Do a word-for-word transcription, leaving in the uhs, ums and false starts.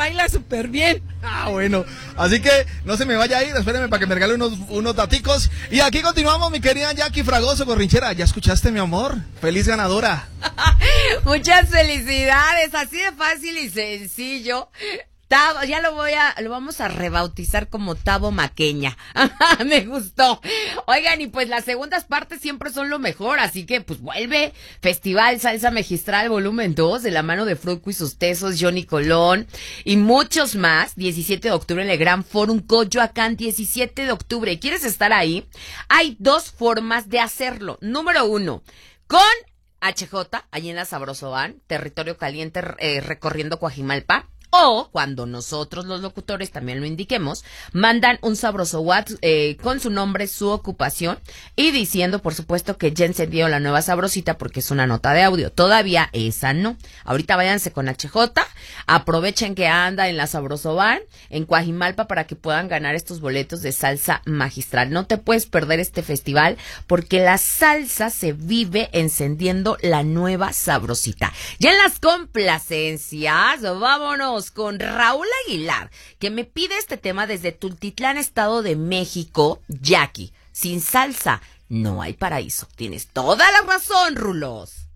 baila súper bien. Ah, bueno, así que no se me vaya a ir, espéreme para que me regale unos, unos daticos. Y aquí continuamos, mi querida Jackie Fragoso, Corrinchera. ¿Ya escuchaste, mi amor? Feliz ganadora. Muchas felicidades, así de fácil y sencillo. Tavo, ya lo voy a, lo vamos a rebautizar como Tavo Maqueña. Me gustó. Oigan, y pues las segundas partes siempre son lo mejor, así que pues vuelve Festival Salsa Magistral volumen dos de la mano de Fruco y sus tesos, Johnny Colón y muchos más. diecisiete de octubre en el Gran Forum Coyoacán, diecisiete de octubre. ¿Quieres estar ahí? Hay dos formas de hacerlo. Número uno, con H J, allí en la Sabroso Van, territorio caliente, eh, recorriendo Coajimalpa. O cuando nosotros los locutores también lo indiquemos, mandan un sabroso WhatsApp eh, con su nombre, su ocupación y diciendo, por supuesto, que ya encendió la nueva sabrosita porque es una nota de audio. Todavía esa no. Ahorita váyanse con H J, aprovechen que anda en la Sabroso Van, en Coajimalpa, para que puedan ganar estos boletos de salsa magistral. No te puedes perder este festival porque la salsa se vive encendiendo la nueva sabrosita. Ya en las complacencias, vámonos con Raúl Aguilar, que me pide este tema desde Tultitlán, Estado de México. Jackie, sin salsa no hay paraíso. Tienes toda la razón, Rulos.